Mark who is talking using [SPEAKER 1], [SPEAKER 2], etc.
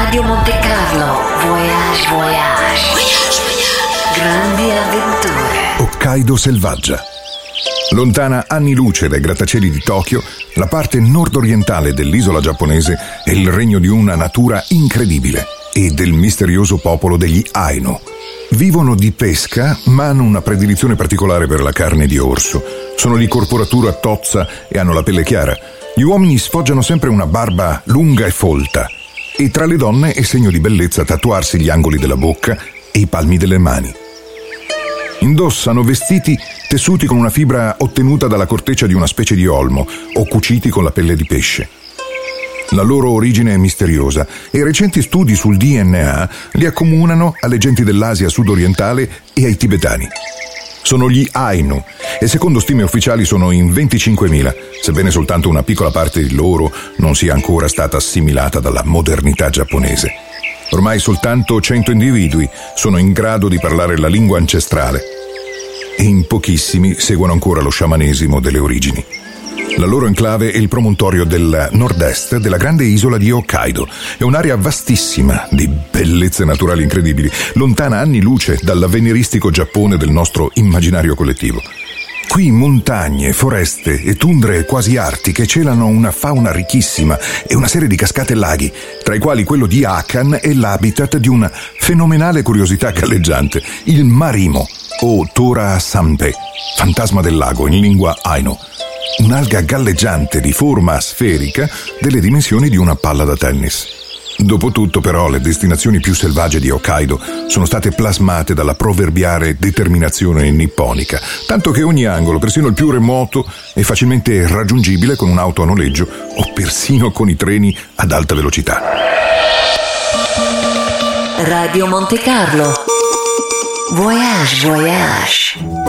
[SPEAKER 1] Radio Monte Carlo, Voyage Voyage. Grandi avventure.
[SPEAKER 2] Hokkaido selvaggia. Lontana anni luce dai grattacieli di Tokyo, la parte nord-orientale dell'isola giapponese è il regno di una natura incredibile e del misterioso popolo degli Ainu. Vivono di pesca, ma hanno una predilizione particolare per la carne di orso. Sono di corporatura tozza e hanno la pelle chiara. Gli uomini sfoggiano sempre una barba lunga e folta, e tra le donne è segno di bellezza tatuarsi gli angoli della bocca e i palmi delle mani. Indossano vestiti tessuti con una fibra ottenuta dalla corteccia di una specie di olmo o cuciti con la pelle di pesce. La loro origine è misteriosa e recenti studi sul DNA li accomunano alle genti dell'Asia sudorientale e ai tibetani. Sono gli Ainu e secondo stime ufficiali sono in 25.000, sebbene soltanto una piccola parte di loro non sia ancora stata assimilata dalla modernità giapponese. Ormai soltanto 100 individui sono in grado di parlare la lingua ancestrale e in pochissimi seguono ancora lo sciamanesimo delle origini. La loro enclave è il promontorio del nord-est della grande isola di Hokkaido. È un'area vastissima di bellezze naturali incredibili, lontana anni luce dall'avveniristico Giappone del nostro immaginario collettivo. Qui montagne, foreste e tundre quasi artiche celano una fauna ricchissima e una serie di cascate e laghi, tra i quali quello di Akan è l'habitat di una fenomenale curiosità galleggiante, il marimo o Tora Sanpe, fantasma del lago in lingua Ainu. Un'alga galleggiante di forma sferica delle dimensioni di una palla da tennis. Dopotutto, però, le destinazioni più selvagge di Hokkaido sono state plasmate dalla proverbiale determinazione nipponica, tanto che ogni angolo, persino il più remoto, è facilmente raggiungibile con un'auto a noleggio o persino con i treni ad alta velocità.
[SPEAKER 1] Radio Monte Carlo, Voyage Voyage.